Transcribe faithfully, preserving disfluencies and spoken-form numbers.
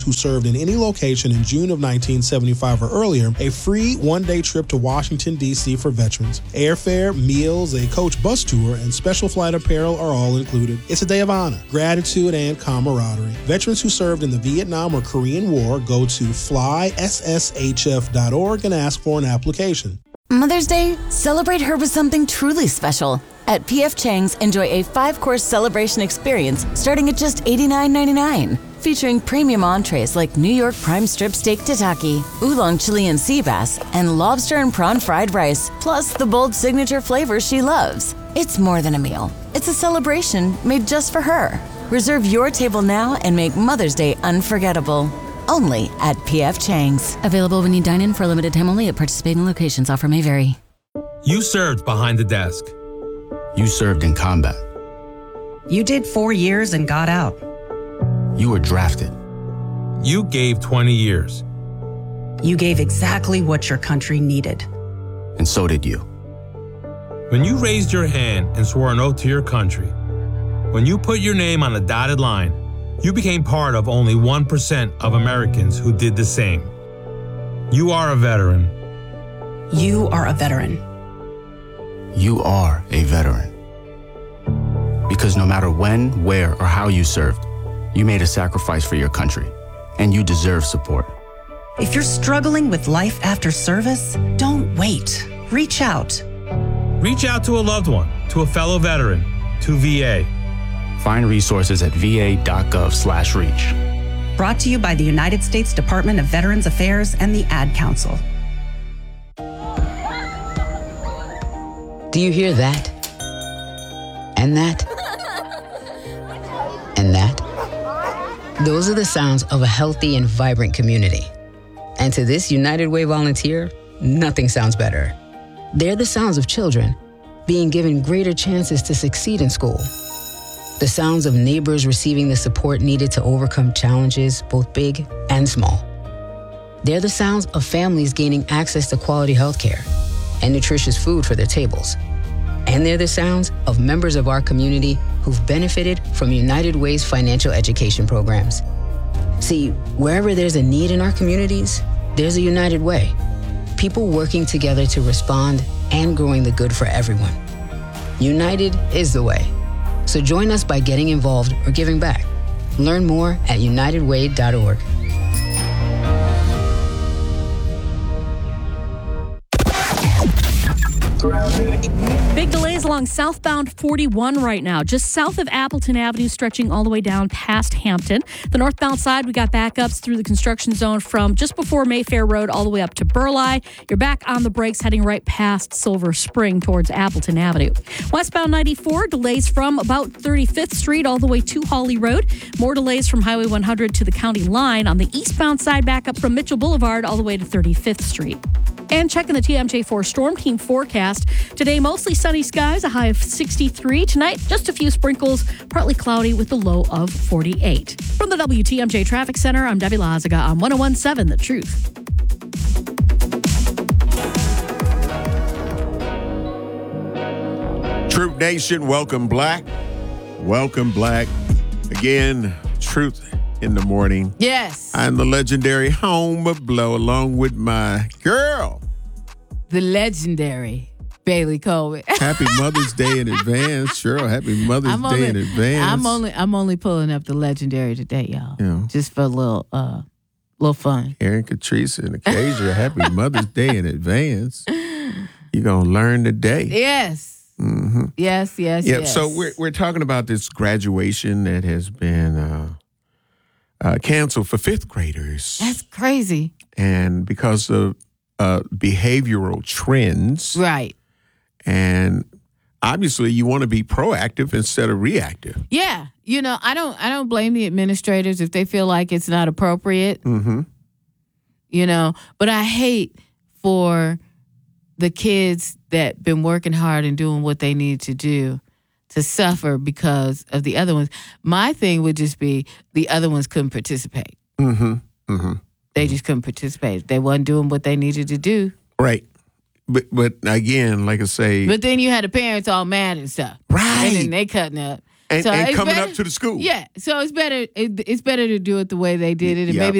who served in any location in June of nineteen seventy-five or earlier a free one-day trip to Washington, D C for veterans. Airfare, meals, a coach bus tour, and special flight apparel are all included. It's a day of honor, gratitude, and camaraderie. Veterans who served in the Vietnam or Korean War go to fly s s h f dot org and ask for an application. Mother's Day, celebrate her with something truly special. At P F Chang's, enjoy a five-course celebration experience starting at just eighty-nine ninety-nine. Featuring premium entrees like New York prime strip steak tataki, oolong Chilean sea bass, and lobster and prawn fried rice, plus the bold signature flavors she loves. It's more than a meal. It's a celebration made just for her. Reserve your table now and make Mother's Day unforgettable. Only at P F Chang's. Available when you dine in for a limited time only at participating locations. Offer may vary. You served behind the desk. You served in combat. You did four years and got out. You were drafted. You gave twenty years. You gave exactly what your country needed. And so did you. When you raised your hand and swore an oath to your country, when you put your name on a dotted line, you became part of only one percent of Americans who did the same. You are a veteran. You are a veteran. You are a veteran. Because no matter when, where, or how you served, you made a sacrifice for your country, and you deserve support. If you're struggling with life after service, don't wait. Reach out. Reach out to a loved one, to a fellow veteran, to V A. Find resources at v a dot gov slash reach. Brought to you by the United States Department of Veterans Affairs and the Ad Council. Do you hear that? And that? And that? Those are the sounds of a healthy and vibrant community. And to this United Way volunteer, nothing sounds better. They're the sounds of children being given greater chances to succeed in school. The sounds of neighbors receiving the support needed to overcome challenges, both big and small. They're the sounds of families gaining access to quality healthcare and nutritious food for their tables. And they're the sounds of members of our community who've benefited from United Way's financial education programs. See, wherever there's a need in our communities, there's a United Way. People working together to respond and growing the good for everyone. United is the way. So join us by getting involved or giving back. Learn more at united way dot org. Big delays along southbound forty-one right now, just south of Appleton Avenue, stretching all the way down past Hampton. The northbound side, we got backups through the construction zone from just before Mayfair Road all the way up to Burleigh. You're back on the brakes heading right past Silver Spring towards Appleton Avenue. Westbound ninety-four, delays from about thirty-fifth Street all the way to Hawley Road. More delays from Highway one hundred to the county line. On the eastbound side, back up from Mitchell Boulevard all the way to thirty-fifth Street. And checking the T M J four Storm Team forecast. Today, mostly sunny skies, a high of sixty-three. Tonight, just a few sprinkles, partly cloudy with a low of forty-eight. From the W T M J Traffic Center, I'm Debbie Lazaga on one oh one point seven The Truth. Truth Nation, welcome Black. Welcome Black. Again, Truth in the morning. Yes. I'm the legendary Home Blow along with my girl. The legendary Bailey Coleman. Happy Mother's Day in advance, Cheryl. Happy Mother's I'm Day only, in advance. I'm only I'm only pulling up the legendary today, y'all. Yeah. Just for a little uh little fun. Aaron, Catrice, and Acacia, happy Mother's Day in advance. You're gonna learn today. Yes. Mm-hmm. Yes, yes, yeah, yes. So we're we're talking about this graduation that has been uh, uh, canceled for fifth graders. That's crazy. And because of uh, behavioral trends. Right. And obviously you want to be proactive instead of reactive. Yeah. You know, I don't I don't blame the administrators if they feel like it's not appropriate. Mm-hmm. You know, but I hate for the kids that been working hard and doing what they need to do to suffer because of the other ones. My thing would just be the other ones couldn't participate. Mm-hmm. Mm-hmm. They just couldn't participate. They wasn't doing what they needed to do. Right. But but again, like I say. But then you had the parents all mad and stuff. Right. And then they cutting up. And, so and coming better, up to the school. Yeah. So it's better it, it's better to do it the way they dthey did. And yeah. maybe